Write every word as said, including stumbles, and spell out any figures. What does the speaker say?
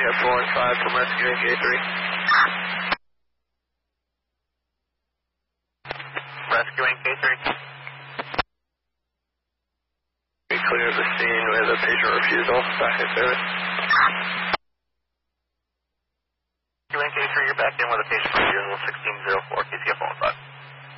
at four one five from rescuing K three. Rescuing K three. We clear the scene with a patient refusal. Back in service. Rescuing K three, you're back in with a patient refusal, sixteen oh four, K C F one five.